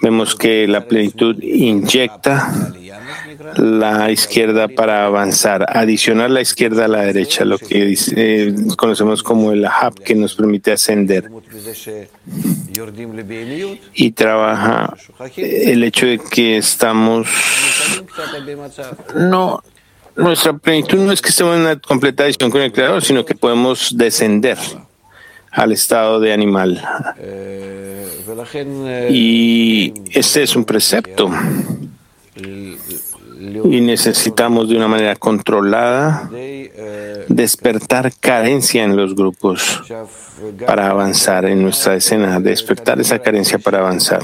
Vemos que la plenitud inyecta la izquierda para avanzar, adicionar la izquierda a la derecha, lo que conocemos como el hub, que nos permite ascender. Y trabaja el hecho de que nuestra plenitud no es que estemos en una completa adición con el Creador, sino que podemos descender al estado de animal. Y este es un precepto. Y necesitamos de una manera controlada despertar carencia en los grupos para avanzar en nuestra escena, despertar esa carencia para avanzar.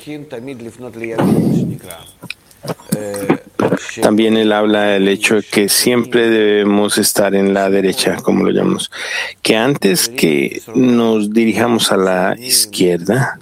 También él habla del hecho de que siempre debemos estar en la derecha, como lo llamamos, que antes que nos dirijamos a la izquierda,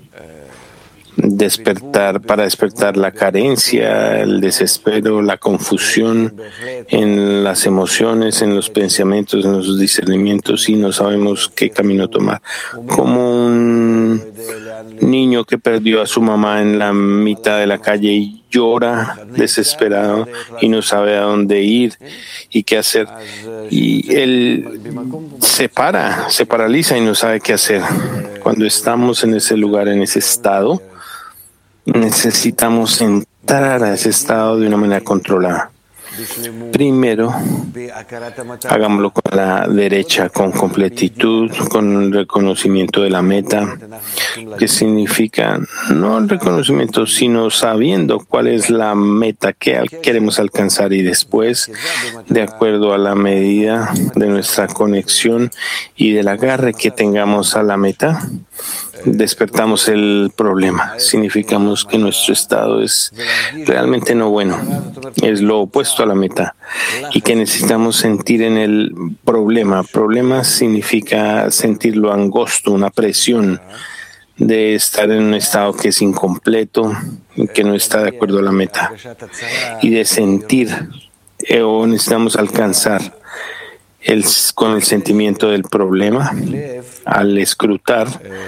para despertar la carencia, el desespero, la confusión en las emociones, en los pensamientos, en los discernimientos, y no sabemos qué camino tomar. Como un niño que perdió a su mamá en la mitad de la calle y llora desesperado y no sabe a dónde ir y qué hacer. Y él se paraliza y no sabe qué hacer. Cuando estamos en ese lugar, en ese estado, necesitamos entrar a ese estado de una manera controlada. Primero, hagámoslo con la derecha, con completitud, con el reconocimiento de la meta, que significa no el reconocimiento, sino sabiendo cuál es la meta que queremos alcanzar, y después, de acuerdo a la medida de nuestra conexión y del agarre que tengamos a la meta, despertamos el problema. Significamos que nuestro estado es realmente no bueno, es lo opuesto a la meta, y que necesitamos sentir en el problema. Problema significa sentir lo angosto, una presión de estar en un estado que es incompleto, que no está de acuerdo a la meta, y de sentir o necesitamos alcanzar con el sentimiento del problema. Al escrutar,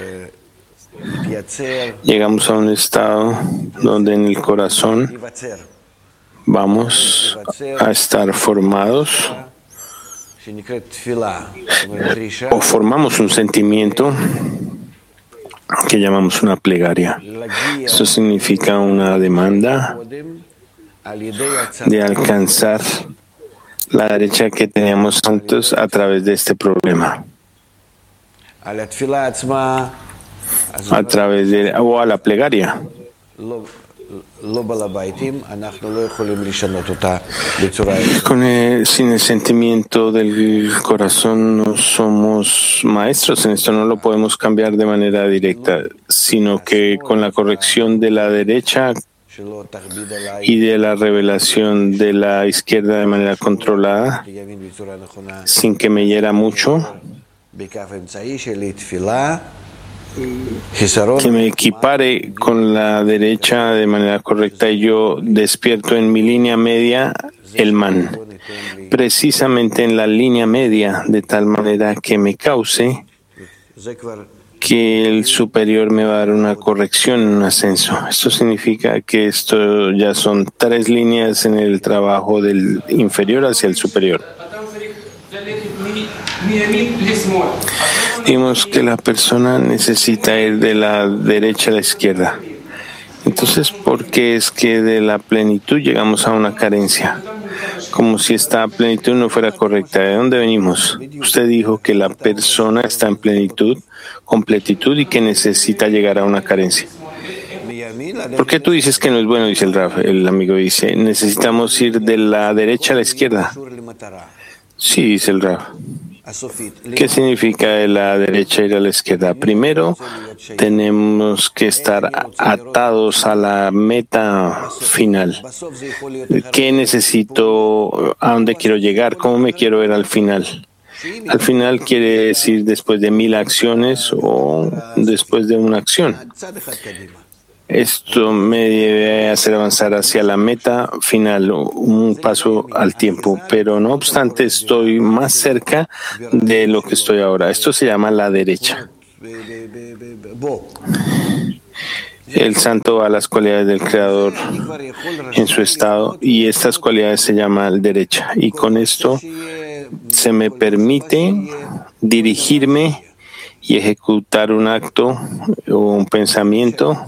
llegamos a un estado donde en el corazón vamos a estar formados o formamos un sentimiento que llamamos una plegaria. Eso significa una demanda de alcanzar la derecha que teníamos antes a través de este problema. A través de, o a la plegaria. Sin el sentimiento del corazón no somos maestros en esto, no lo podemos cambiar de manera directa, sino que con la corrección de la derecha y de la revelación de la izquierda de manera controlada, sin que me hiera mucho, que me equipare con la derecha de manera correcta, y yo despierto en mi línea media el man, precisamente en la línea media, de tal manera que me cause que el superior me va a dar una corrección, un ascenso. Esto significa que esto ya son 3 líneas en el trabajo del inferior hacia el superior. Vimos que la persona necesita ir de la derecha a la izquierda. Entonces, ¿por qué es que de la plenitud llegamos a una carencia? Como si esta plenitud no fuera correcta. ¿De dónde venimos? Usted dijo que la persona está en plenitud, completitud, y que necesita llegar a una carencia. ¿Por qué tú dices que no es bueno? Dice el Rav. El amigo dice, necesitamos ir de la derecha a la izquierda. Sí, dice el Rav. ¿Qué significa de la derecha ir a la izquierda? Primero, tenemos que estar atados a la meta final. ¿Qué necesito? ¿A dónde quiero llegar? ¿Cómo me quiero ver al final? Al final quiere decir después de 1000 acciones o después de una acción. Esto me debe hacer avanzar hacia la meta final, un paso al tiempo, pero no obstante estoy más cerca de lo que estoy ahora. Esto se llama la derecha. El santo va a las cualidades del Creador en su estado y estas cualidades se llaman derecha. Y con esto se me permite dirigirme y ejecutar un acto o un pensamiento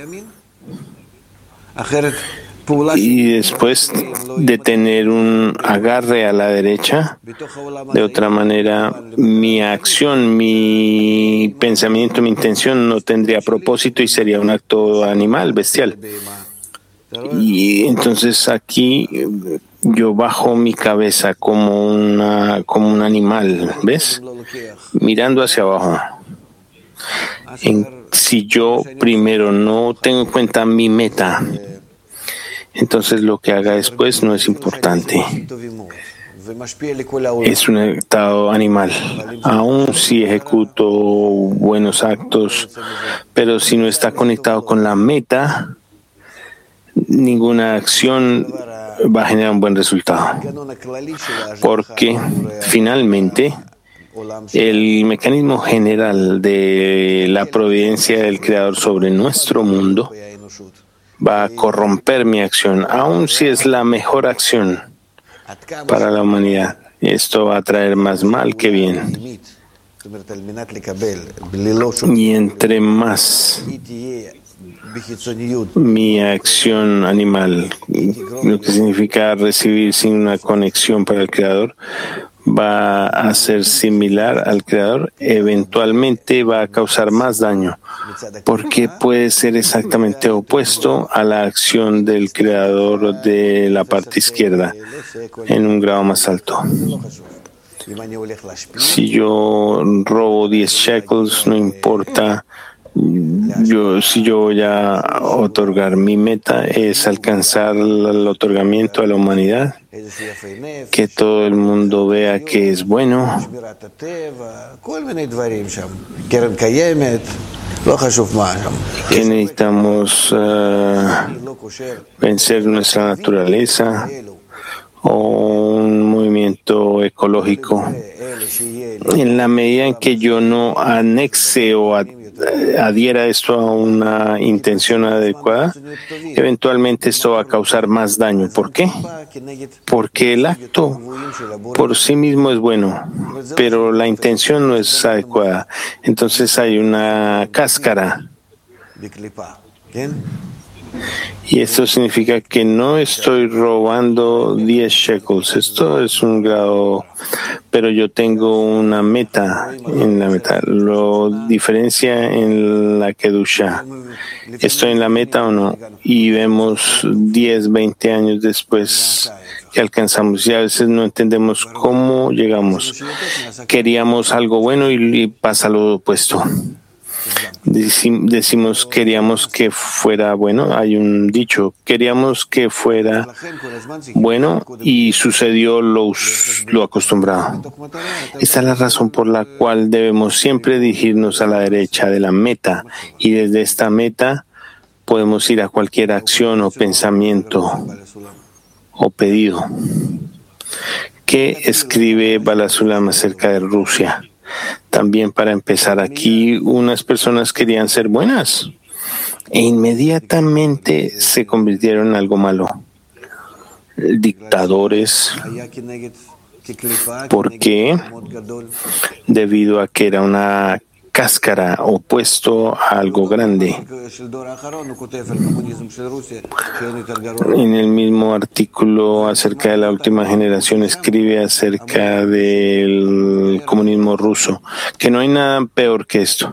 y después de tener un agarre a la derecha. De otra manera, mi acción, mi pensamiento, mi intención no tendría propósito y sería un acto animal, bestial. Y entonces aquí yo bajo mi cabeza como un animal, ¿ves? Mirando hacia abajo. Si yo primero no tengo en cuenta mi meta, entonces lo que haga después no es importante. Es un estado animal. Aún si ejecuto buenos actos, pero si no está conectado con la meta, ninguna acción va a generar un buen resultado. Porque finalmente el mecanismo general de la providencia del Creador sobre nuestro mundo va a corromper mi acción, aun si es la mejor acción para la humanidad. Esto va a traer más mal que bien. Y entre más mi acción animal, lo que significa recibir sin una conexión para el Creador, va a ser similar al Creador, eventualmente va a causar más daño, porque puede ser exactamente opuesto a la acción del Creador de la parte izquierda, en un grado más alto. Si yo robo 10 shekels, no importa. Si yo voy a otorgar, mi meta es alcanzar el otorgamiento a la humanidad, que todo el mundo vea que es bueno, que necesitamos vencer nuestra naturaleza o un movimiento ecológico. En la medida en que yo no anexe o adhiera esto a una intención adecuada, eventualmente esto va a causar más daño. ¿Por qué? Porque el acto por sí mismo es bueno, pero la intención no es adecuada. Entonces hay una cáscara. Y esto significa que no estoy robando 10 shekels. Esto es un grado, pero yo tengo una meta en la meta. Lo diferencia en la Kedusha. ¿Estoy en la meta o no? Y vemos 10, 20 años después que alcanzamos. Y a veces no entendemos cómo llegamos. Queríamos algo bueno y pasa lo opuesto. Decimos queríamos que fuera bueno, hay un dicho, queríamos que fuera bueno y sucedió lo acostumbrado. Esta es la razón por la cual debemos siempre dirigirnos a la derecha de la meta y desde esta meta podemos ir a cualquier acción o pensamiento o pedido. ¿Qué escribe Bala Sulam acerca de Rusia? También para empezar aquí, unas personas querían ser buenas e inmediatamente se convirtieron en algo malo. Dictadores. ¿Por qué? Debido a que era una cáscara opuesto a algo grande. En el mismo artículo acerca de la última generación escribe acerca del comunismo ruso, que no hay nada peor que esto.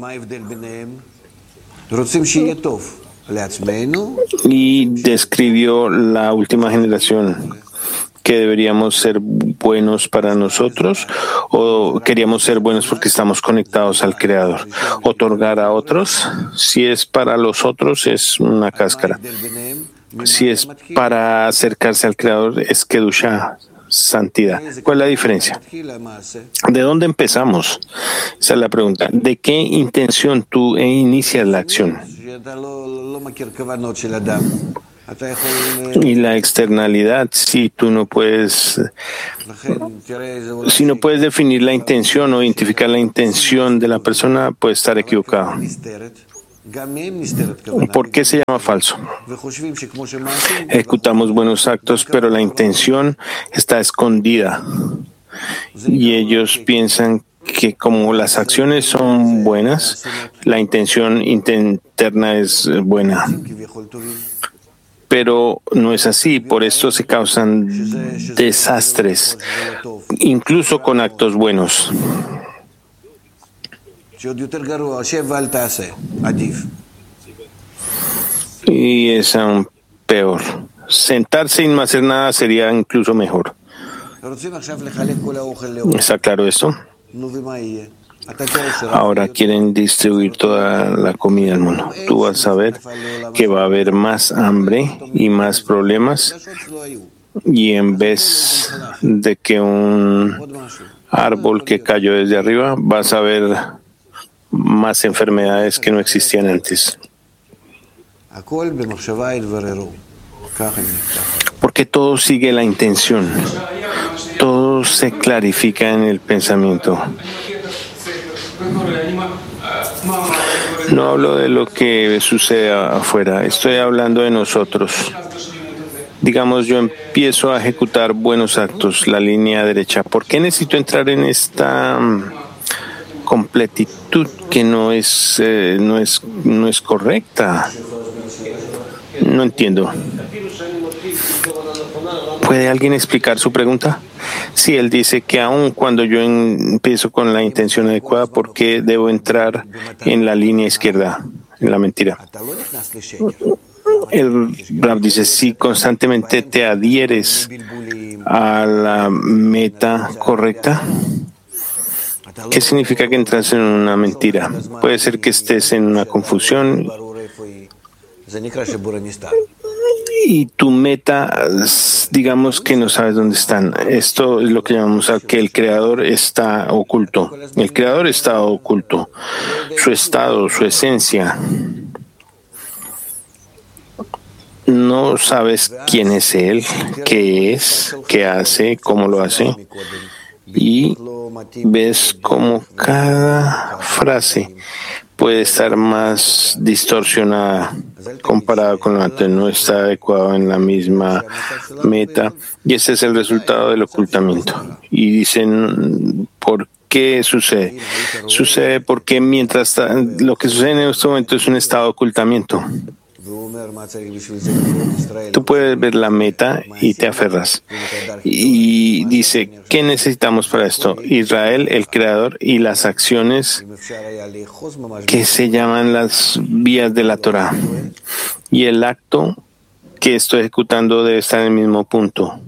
Y describió la última generación, que deberíamos ser buenos para nosotros o queríamos ser buenos porque estamos conectados al Creador. Otorgar a otros, si es para los otros, es una cáscara. Si es para acercarse al Creador, es Kedusha, santidad. ¿Cuál es la diferencia? ¿De dónde empezamos? Esa es la pregunta. ¿De qué intención tú inicias la acción? Y la externalidad, si no puedes definir la intención o identificar la intención de la persona, puede estar equivocado. ¿Por qué se llama falso? Ejecutamos buenos actos, pero la intención está escondida. Y ellos piensan que como las acciones son buenas, la intención interna es buena. Pero no es así, por esto se causan desastres, incluso con actos buenos. Y es aún peor. Sentarse y no hacer nada sería incluso mejor. ¿Está claro esto? Ahora quieren distribuir toda la comida al mundo. Tú vas a ver que va a haber más hambre y más problemas. Y en vez de que un árbol que cayó desde arriba, vas a ver más enfermedades que no existían antes. Porque todo sigue la intención. Todo se clarifica en el pensamiento. No hablo de lo que sucede afuera, estoy hablando de nosotros. Digamos, yo empiezo a ejecutar buenos actos, la línea derecha. ¿Por qué necesito entrar en esta completitud que no es correcta? No entiendo. ¿Puede alguien explicar su pregunta? Sí, él dice que aun cuando yo empiezo con la intención adecuada, ¿por qué debo entrar en la línea izquierda, en la mentira? El Rab dice, si constantemente te adhieres a la meta correcta, ¿qué significa que entras en una mentira? Puede ser que estés en una confusión y tu meta, digamos que no sabes dónde están. Esto es lo que llamamos a que el creador está oculto. El creador está oculto. Su estado, su esencia. No sabes quién es él, qué es, qué hace, cómo lo hace. Y ves cómo cada frase puede estar más distorsionada comparada con la anterior, no está adecuado en la misma meta, y ese es el resultado del ocultamiento. Y dicen, ¿por qué sucede? Sucede porque mientras lo que sucede en este momento es un estado de ocultamiento. Tú puedes ver la meta y te aferras. Y dice, ¿qué necesitamos para esto? Israel, el creador, y las acciones que se llaman las vías de la Torah. Y el acto que estoy ejecutando debe estar en el mismo punto.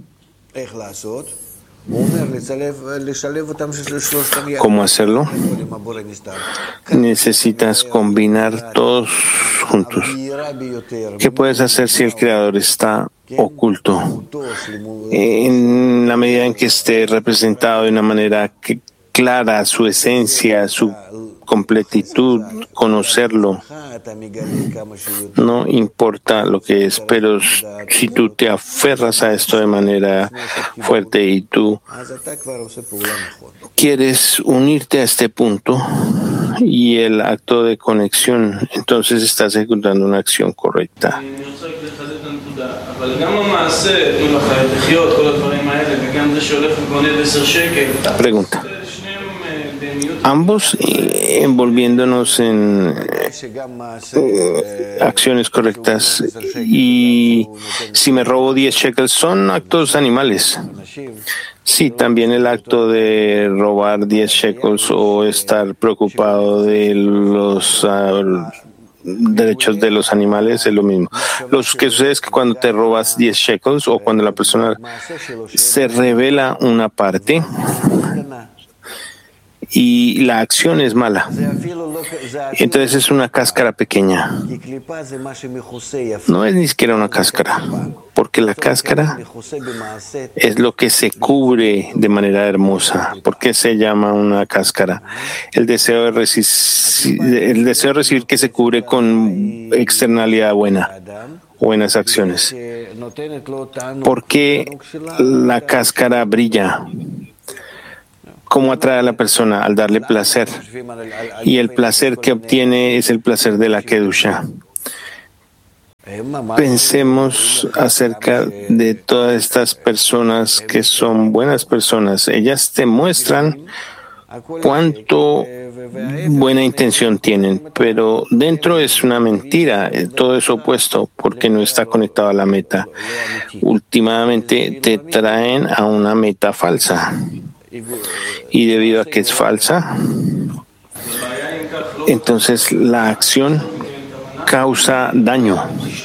¿Cómo hacerlo? Necesitas combinar todos juntos. ¿Qué puedes hacer si el creador está oculto? En la medida en que esté representado de una manera clara, su esencia, su completitud, conocerlo. No importa lo que es, pero si tú te aferras a esto de manera fuerte y tú quieres unirte a este punto y el acto de conexión, entonces estás ejecutando una acción correcta. Pregunta. Ambos envolviéndonos en acciones correctas, y si me robo 10 shekels son actos animales. Sí, también el acto de robar 10 shekels o estar preocupado de los derechos de los animales es lo mismo. Lo que sucede es que cuando te robas 10 shekels o cuando la persona se revela una parte y la acción es mala, entonces es una cáscara pequeña. No es ni siquiera una cáscara, porque la cáscara es lo que se cubre de manera hermosa. ¿Por qué se llama una cáscara? El deseo de recibir que se cubre con externalidad buena, buenas acciones. ¿Por qué la cáscara brilla? ¿Cómo atrae a la persona? Al darle placer. Y el placer que obtiene es el placer de la Kedusha. Pensemos acerca de todas estas personas que son buenas personas. Ellas te muestran cuánto buena intención tienen, pero dentro es una mentira. Todo es opuesto porque no está conectado a la meta. Últimamente te traen a una meta falsa. Y debido a que es falsa, entonces la acción causa daño.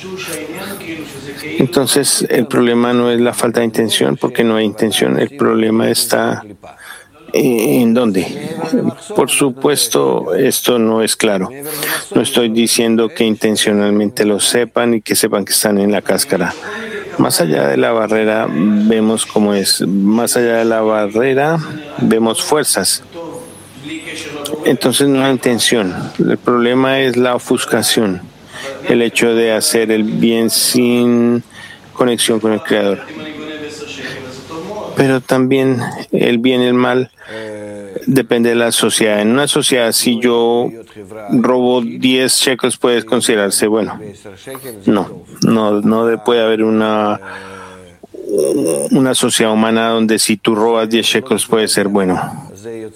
Entonces el problema no es la falta de intención, porque no hay intención. El problema está ¿en dónde? Por supuesto, esto no es claro. No estoy diciendo que intencionalmente lo sepan y que sepan que están en la cáscara. Más allá de la barrera, vemos cómo es. Más allá de la barrera, vemos fuerzas. Entonces no hay intención. El problema es la ofuscación, el hecho de hacer el bien sin conexión con el Creador. Pero también el bien y el mal depende de la sociedad. En una sociedad, si yo robo 10 shekels, puede considerarse bueno. No puede haber una sociedad humana donde si tú robas 10 shekels puede ser bueno.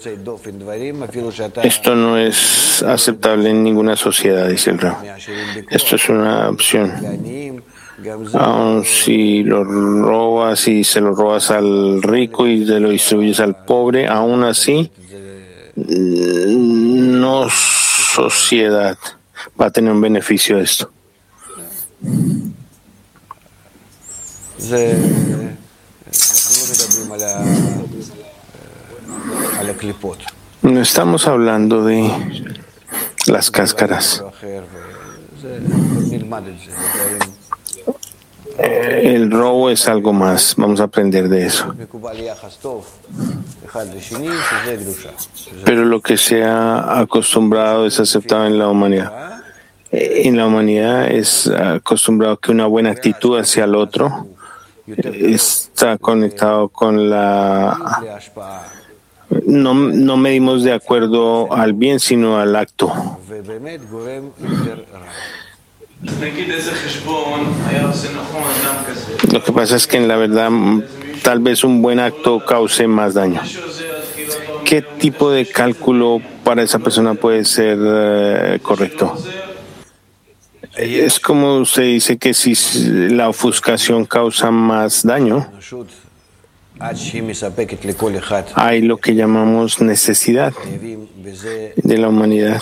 Esto no es aceptable en ninguna sociedad, dice el Rab. Esto es una opción. Aun si lo robas y se lo robas al rico y se lo distribuyes al pobre, aún así, no sociedad va a tener un beneficio de esto. No estamos hablando de las cáscaras. El robo es algo más. Vamos a aprender de eso. Pero lo que se ha acostumbrado es aceptado en la humanidad. En la humanidad es acostumbrado que una buena actitud hacia el otro está conectado con la... No medimos de acuerdo al bien, sino al acto. Lo que pasa es que en la verdad tal vez un buen acto cause más daño. ¿Qué tipo de cálculo para esa persona puede ser correcto? Es como usted dice que si la ofuscación causa más daño, hay lo que llamamos necesidad de la humanidad.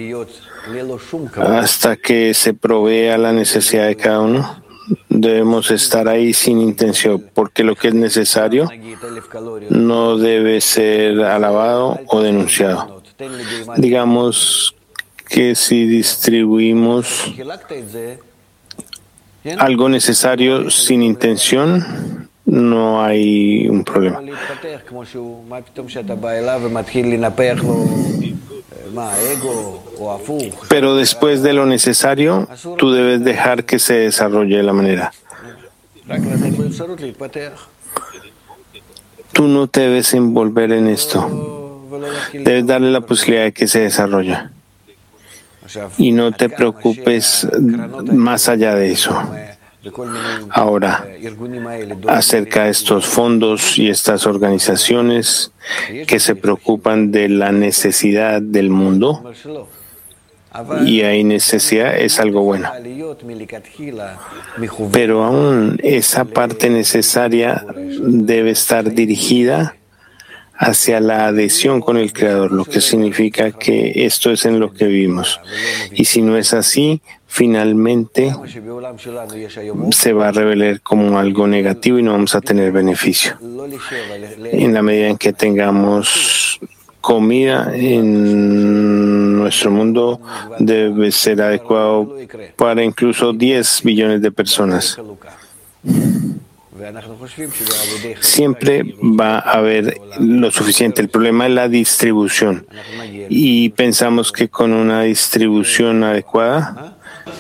Hasta que se provea la necesidad de cada uno, debemos estar ahí sin intención, porque lo que es necesario no debe ser alabado o denunciado. Digamos que si distribuimos algo necesario sin intención, no hay un problema. Pero después de lo necesario, tú debes dejar que se desarrolle de la manera. Tú no te debes envolver en esto. Debes darle la posibilidad de que se desarrolle. Y no te preocupes más allá de eso. Ahora, acerca de estos fondos y estas organizaciones que se preocupan de la necesidad del mundo, y hay necesidad, es algo bueno. Pero aún esa parte necesaria debe estar dirigida hacia la adhesión con el Creador, lo que significa que esto es en lo que vivimos. Y si no es así, finalmente se va a revelar como algo negativo y no vamos a tener beneficio. En la medida en que tengamos comida en nuestro mundo, debe ser adecuado para incluso 10 billones de personas. Siempre va a haber lo suficiente. El problema es la distribución. Y pensamos que con una distribución adecuada,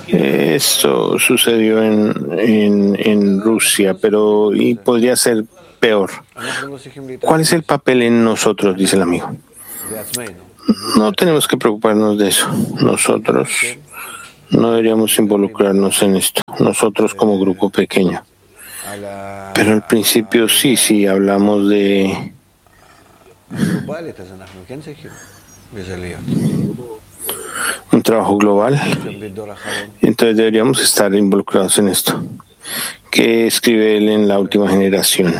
esto sucedió en Rusia, pero y podría ser peor. ¿Cuál es el papel en nosotros? Dice el amigo. No tenemos que preocuparnos de eso. Nosotros no deberíamos involucrarnos en esto. Nosotros como grupo pequeño. Pero al principio sí hablamos de un trabajo global. Entonces deberíamos estar involucrados en esto. ¿Qué escribe él en la última generación?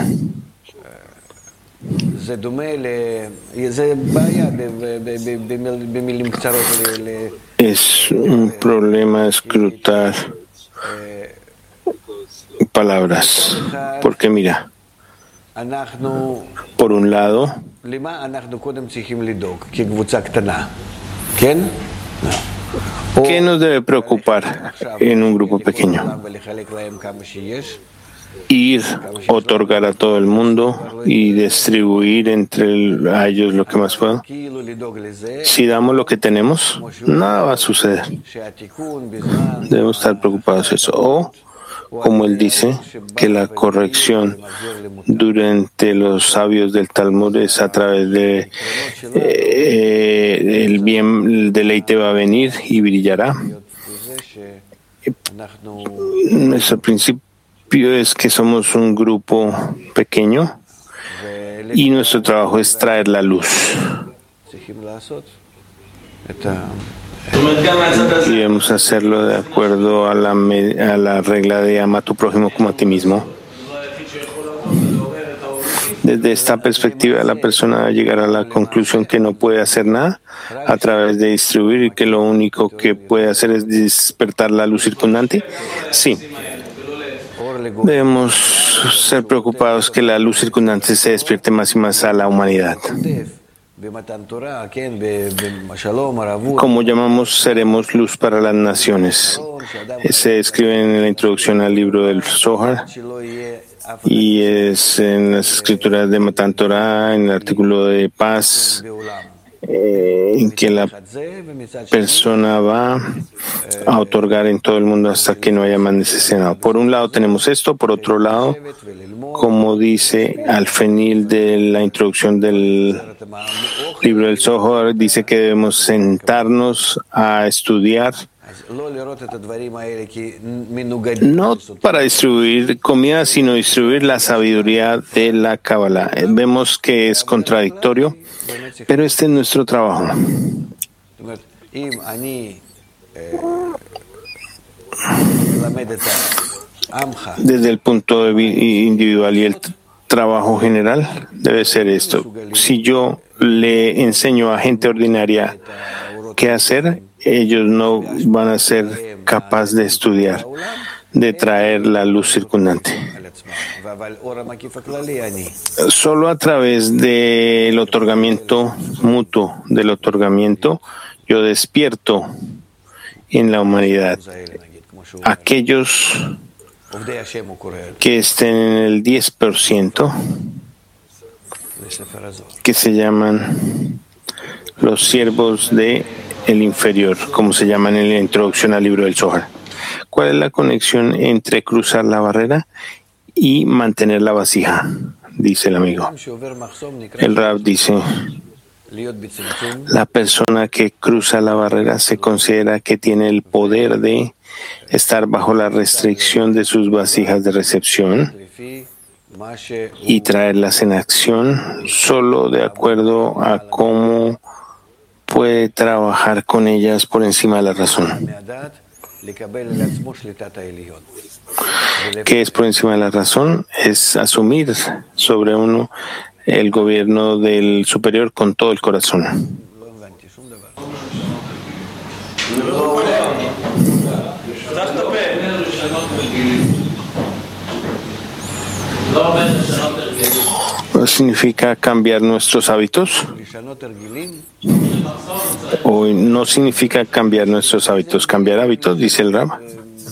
Es un problema escrutar palabras, porque mira, por un lado, ¿qué nos debe preocupar en un grupo pequeño? Ir, otorgar a todo el mundo y distribuir a ellos lo que más puedan. Si damos lo que tenemos, nada va a suceder. Debemos estar preocupados de eso. O, como él dice, que la corrección durante los sabios del Talmud es a través de el bien, el deleite va a venir y brillará. Nuestro principio es que somos un grupo pequeño y nuestro trabajo es traer la luz. Y debemos hacerlo de acuerdo a la regla de ama a tu prójimo como a ti mismo. Desde esta perspectiva, la persona va a llegar a la conclusión que no puede hacer nada a través de distribuir y que lo único que puede hacer es despertar la luz circundante. Sí. Debemos ser preocupados que la luz circundante se despierte más y más a la humanidad. Como llamamos, seremos luz para las naciones. Se escribe en la introducción al libro del Zohar y es en las escrituras de Matan Torah, en el artículo de paz, en que la persona va a otorgar en todo el mundo hasta que no haya más necesidad. Por un lado tenemos esto, por otro lado, como dice al final de la introducción del libro del Zohar, dice que debemos sentarnos a estudiar, no para distribuir comida, sino distribuir la sabiduría de la Kabbalah. Vemos que es contradictorio, pero este es nuestro trabajo. Desde el punto de vista individual y el trabajo general debe ser esto. Si yo le enseño a gente ordinaria qué hacer, ellos no van a ser capaces de estudiar, de traer la luz circundante. Solo a través del otorgamiento mutuo, del otorgamiento, yo despierto en la humanidad aquellos que estén en el 10%, que se llaman los siervos de el inferior, como se llaman en la introducción al libro del Zohar. ¿Cuál es la conexión entre cruzar la barrera y mantener la vasija? Dice el amigo. El Rab dice, la persona que cruza la barrera se considera que tiene el poder de estar bajo la restricción de sus vasijas de recepción y traerlas en acción solo de acuerdo a cómo puede trabajar con ellas por encima de la razón. ¿Qué es por encima de la razón? Es asumir sobre uno el gobierno del superior con todo el corazón. ¿No significa cambiar nuestros hábitos? ¿O no significa cambiar nuestros hábitos? ¿Cambiar hábitos? Dice el Rab.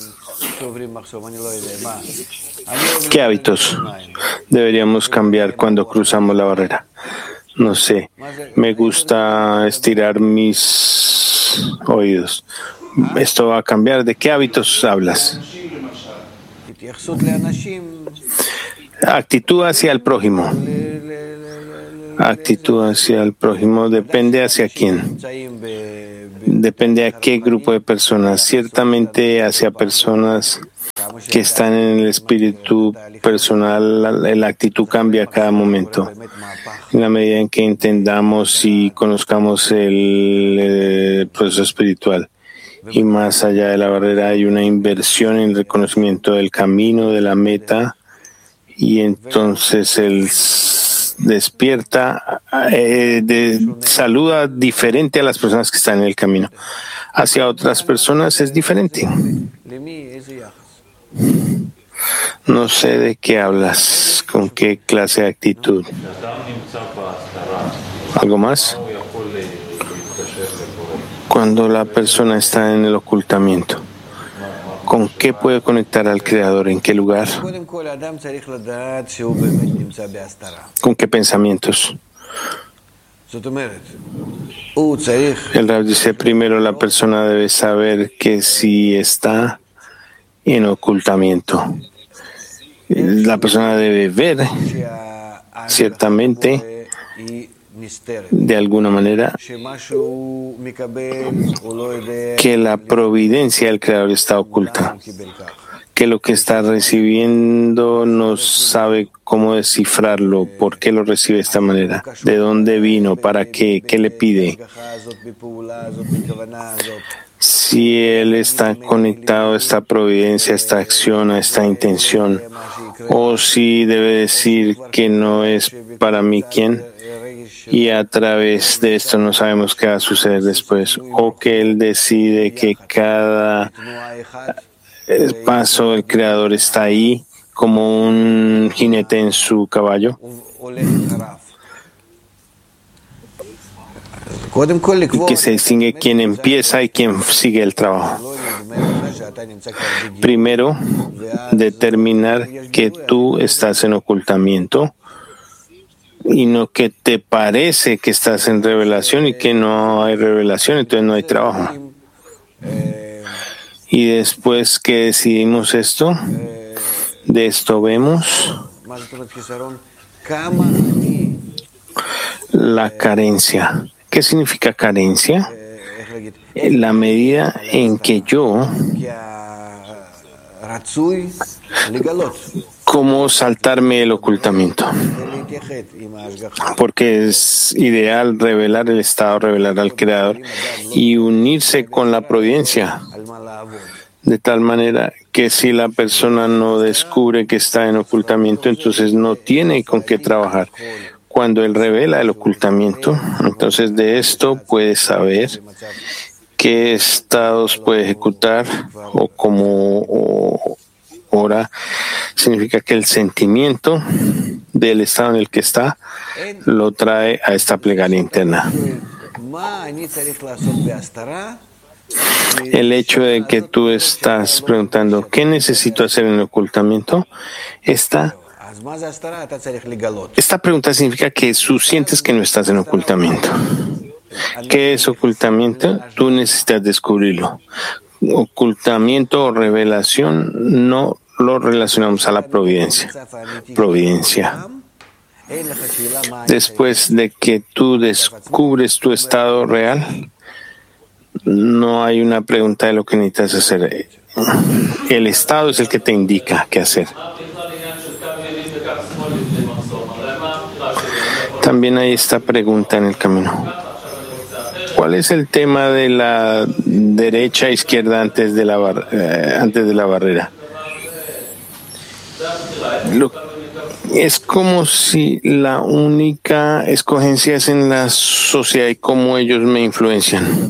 ¿Qué hábitos deberíamos cambiar cuando cruzamos la barrera? No sé, me gusta estirar mis oídos. ¿Esto va a cambiar? ¿De qué hábitos hablas? Actitud hacia el prójimo. Actitud hacia el prójimo depende hacia quién. Depende a qué grupo de personas. Ciertamente hacia personas que están en el espíritu personal, la actitud cambia a cada momento. En la medida en que entendamos y conozcamos el proceso espiritual. Y más allá de la barrera hay una inversión en el reconocimiento del camino, de la meta, y entonces él despierta, saluda diferente a las personas que están en el camino. Hacia otras personas es diferente. No sé de qué hablas, con qué clase de actitud. ¿Algo más? Cuando la persona está en el ocultamiento, ¿con qué puede conectar al Creador? ¿En qué lugar? ¿Con qué pensamientos? El Rab dice, primero la persona debe saber que si está en ocultamiento, la persona debe ver ciertamente de alguna manera que la providencia del Creador está oculta, que lo que está recibiendo no sabe cómo descifrarlo, por qué lo recibe de esta manera, de dónde vino, para qué, qué le pide. Si él está conectado a esta providencia, a esta acción, a esta intención, o si debe decir que no es para mí quién, y a través de esto no sabemos qué va a suceder después, o que él decide que cada paso del Creador está ahí como un jinete en su caballo. Que se distingue quién empieza y quién sigue el trabajo. Primero, determinar que tú estás en ocultamiento y no que te parece que estás en revelación y que no hay revelación, entonces no hay trabajo. Y después que decidimos esto, de esto vemos la carencia. ¿Qué significa carencia? La medida en que yo, cómo saltarme el ocultamiento, porque es ideal revelar el estado, revelar al Creador y unirse con la providencia, de tal manera que si la persona no descubre que está en ocultamiento, entonces no tiene con qué trabajar. Cuando él revela el ocultamiento, entonces de esto puede saber qué estados puede ejecutar o cómo ora. Significa que el sentimiento del estado en el que está lo trae a esta plegaria interna. El hecho de que tú estás preguntando ¿qué necesito hacer en el ocultamiento? Esta pregunta significa que tú sientes que no estás en ocultamiento. ¿Qué es ocultamiento? Tú necesitas descubrirlo. Ocultamiento o revelación no lo relacionamos a la providencia. Después de que tú descubres tu estado real, no hay una pregunta de lo que necesitas hacer. El estado es el que te indica qué hacer. También hay esta pregunta en el camino. ¿Cuál es el tema de la derecha e izquierda antes de la barrera? Es como si la única escogencia es en la sociedad y cómo ellos me influencian.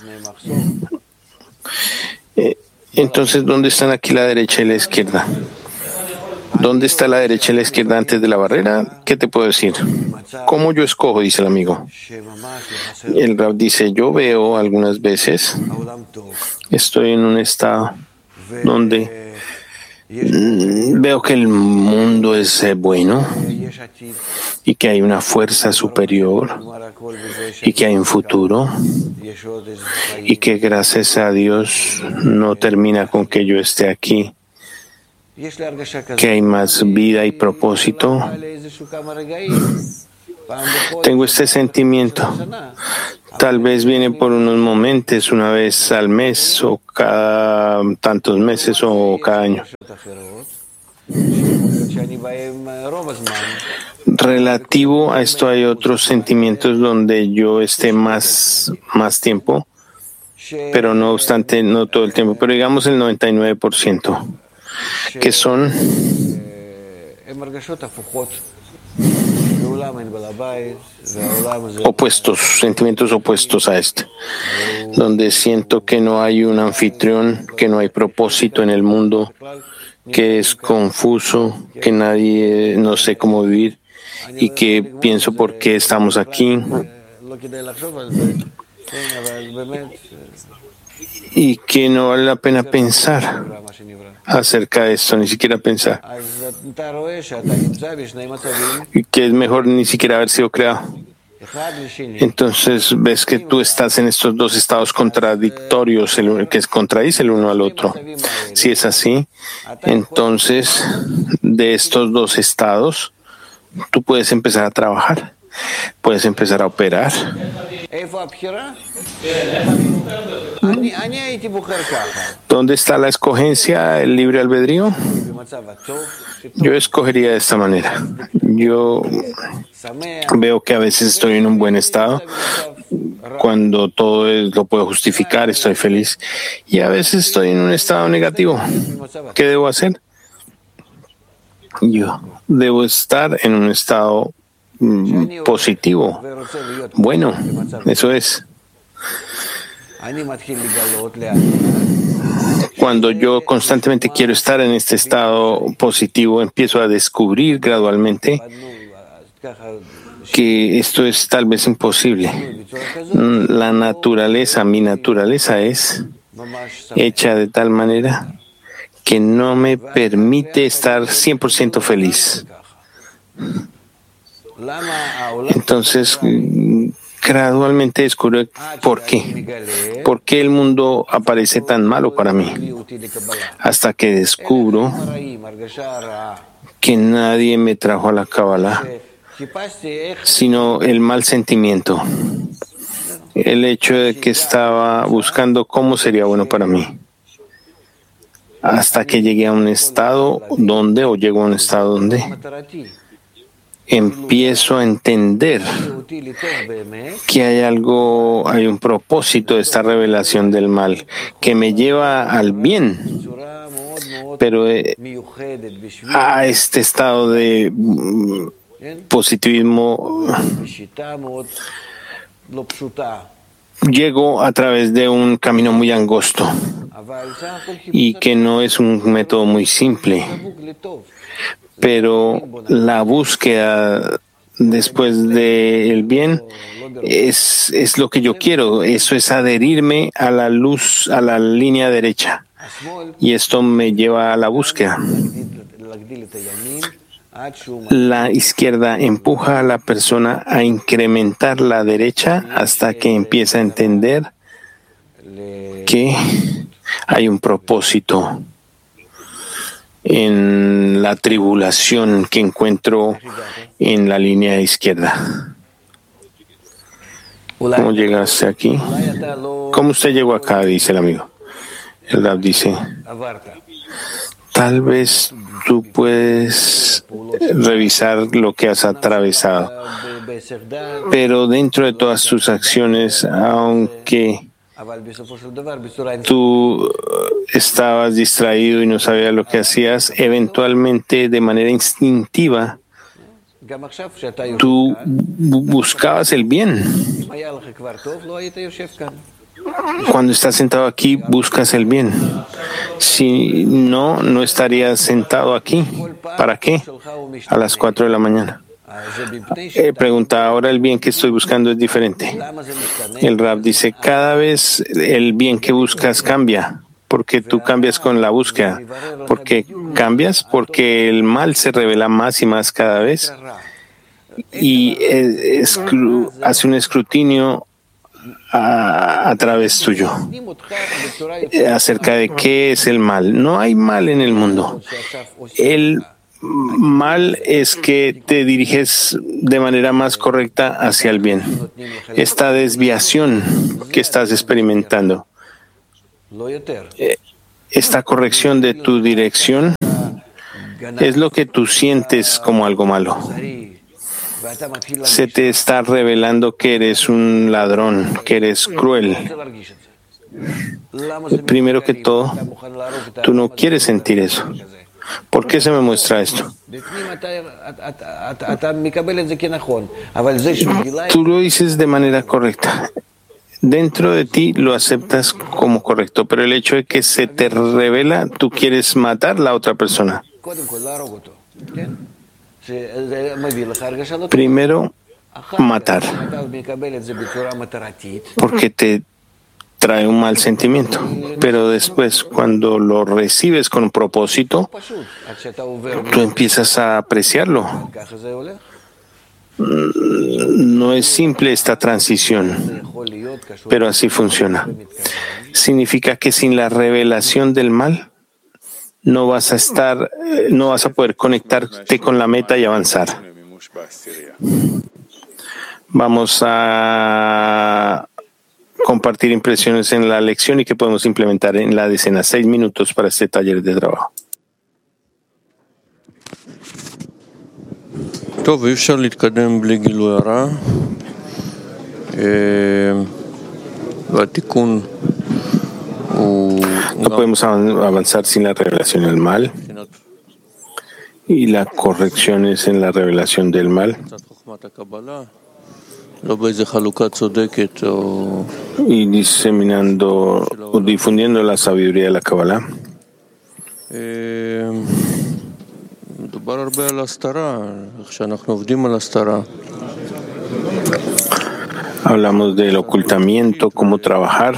Entonces, ¿dónde están aquí la derecha y la izquierda? ¿Dónde está la derecha y la izquierda antes de la barrera? ¿Qué te puedo decir? ¿Cómo yo escojo? Dice el amigo. El Rab dice, yo veo algunas veces, estoy en un estado donde veo que el mundo es bueno y que hay una fuerza superior y que hay un futuro y que gracias a Dios no termina con que yo esté aquí que hay más vida y propósito. Tengo este sentimiento. Tal vez viene por unos momentos, una vez al mes o cada tantos meses o cada año. Relativo a esto hay otros sentimientos donde yo esté más tiempo, pero no obstante, no todo el tiempo, pero digamos el 99%, que son opuestos, sentimientos opuestos a este, donde siento que no hay un anfitrión, que no hay propósito en el mundo, que es confuso, que nadie, no sé cómo vivir y que pienso por qué estamos aquí y que no vale la pena pensar acerca de esto, ni siquiera pensar, y que es mejor ni siquiera haber sido creado. Entonces ves que tú estás en estos dos estados contradictorios, que contradice el uno al otro. Si es así, entonces de estos dos estados tú puedes empezar a trabajar, puedes empezar a operar. ¿Dónde está la escogencia, el libre albedrío? Yo escogería de esta manera. Yo veo que a veces estoy en un buen estado, cuando todo lo puedo justificar, estoy feliz, y a veces estoy en un estado negativo. ¿Qué debo hacer? Yo debo estar en un estado positivo. Bueno, eso es. Cuando yo constantemente quiero estar en este estado positivo, empiezo a descubrir gradualmente que esto es tal vez imposible. La naturaleza, mi naturaleza es hecha de tal manera que no me permite estar 100% feliz. Entonces, gradualmente descubro por qué. ¿Por qué el mundo aparece tan malo para mí? Hasta que descubro que nadie me trajo a la Kabbalah, sino el mal sentimiento. El hecho de que estaba buscando cómo sería bueno para mí. Hasta que llegué a un estado donde, o llego a un estado donde empiezo a entender que hay un propósito de esta revelación del mal que me lleva al bien, pero a este estado de positivismo llego a través de un camino muy angosto y que no es un método muy simple. Pero la búsqueda después del bien es lo que yo quiero. Eso es adherirme a la luz, a la línea derecha. Y esto me lleva a la búsqueda. La izquierda empuja a la persona a incrementar la derecha hasta que empieza a entender que hay un propósito en la tribulación que encuentro en la línea izquierda. ¿Cómo llegaste aquí? ¿Cómo usted llegó acá? Dice el amigo. El Rab dice, tal vez tú puedes revisar lo que has atravesado, pero dentro de todas tus acciones, aunque tú estabas distraído y no sabías lo que hacías, eventualmente de manera instintiva tú buscabas el bien. Cuando estás sentado aquí, buscas el bien. Si no, no estarías sentado aquí. ¿Para qué? A las 4 de la mañana. Pregunta, ahora el bien que estoy buscando es diferente. El Rab dice, cada vez el bien que buscas cambia, porque tú cambias con la búsqueda. ¿Por qué cambias? Porque el mal se revela más y más cada vez y hace un escrutinio a través tuyo acerca de qué es el mal. No hay mal en el mundo. El mal es que te diriges de manera más correcta hacia el bien. Esta desviación que estás experimentando, esta corrección de tu dirección es lo que tú sientes como algo malo. Se te está revelando que eres un ladrón, que eres cruel. Primero que todo, tú no quieres sentir eso. ¿Por qué se me muestra esto? Tú lo dices de manera correcta. Dentro de ti lo aceptas como correcto, pero el hecho de que se te revela, tú quieres matar a la otra persona. Primero, matar, porque te trae un mal sentimiento, pero después, cuando lo recibes con un propósito, tú empiezas a apreciarlo. No es simple esta transición, pero así funciona. Significa que sin la revelación del mal, no vas a poder conectarte con la meta y avanzar. Vamos a compartir impresiones en la lección y que podemos implementar en la decena. 6 minutos para este taller de trabajo. טוב, אי אפשר להתקדם בלי גילוי הרע. והתיקון No podemos avanzar sin la revelación del mal, y la corrección es en la revelación del mal. Y diseminando o difundiendo la sabiduría de la Kabbalah. Hablamos del ocultamiento, cómo trabajar.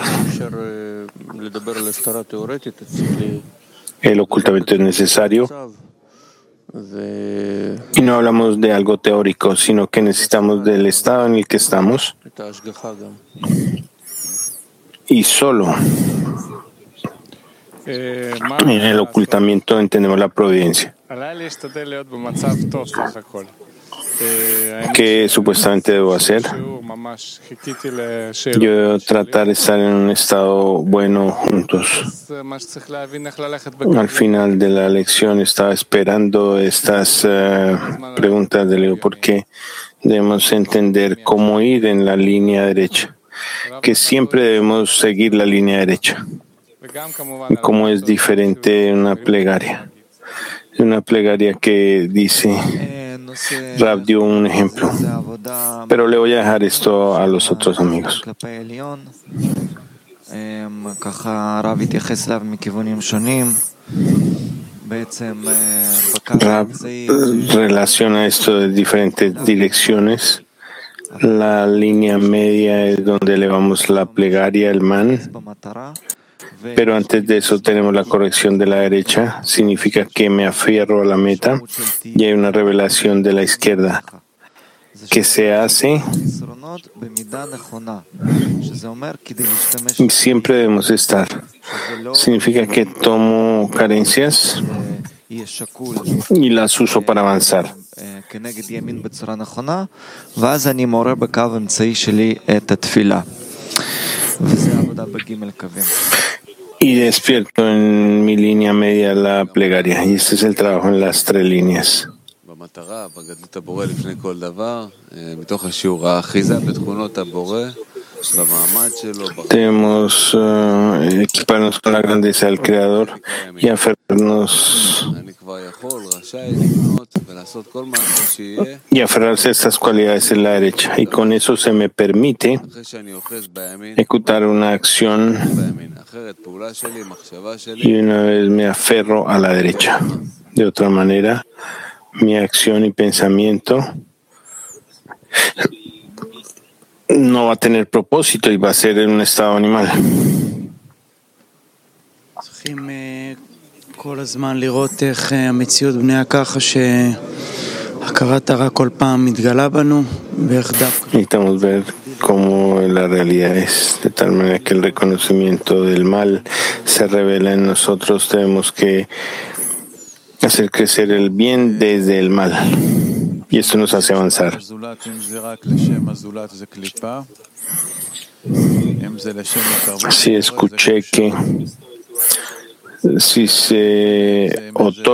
El ocultamiento es necesario. Y no hablamos de algo teórico, sino que necesitamos del estado en el que estamos. Y solo en el ocultamiento entendemos la providencia, que supuestamente debo hacer. Yo tratar de estar en un estado bueno juntos. Al final de la lección estaba esperando estas preguntas de Leo, porque debemos entender cómo ir en la línea derecha, que siempre debemos seguir la línea derecha. Y cómo es diferente una plegaria. Una plegaria que dice, Rab dio un ejemplo, pero le voy a dejar esto a los otros amigos. Rab relaciona esto de diferentes direcciones. La línea media es donde elevamos la plegaria, el man. Pero antes de eso tenemos la corrección de la derecha, significa que me aferro a la meta, y hay una revelación de la izquierda que se hace, y siempre debemos estar. Significa que tomo carencias y las uso para avanzar. Y despierto en mi línea media la plegaria. Y este es el trabajo en las 3 líneas. Debemos equiparnos con la grandeza del Creador y aferrarse a estas cualidades en la derecha. Y con eso se me permite ejecutar una acción, y una vez me aferro a la derecha. De otra manera, mi acción y pensamiento no va a tener propósito y va a ser en un estado animal. Necesitamos ver cómo la realidad es, de tal manera que el reconocimiento del mal se revela en nosotros. Tenemos que hacer crecer el bien desde el mal, y esto nos hace avanzar. Sí, escuché que si se otorga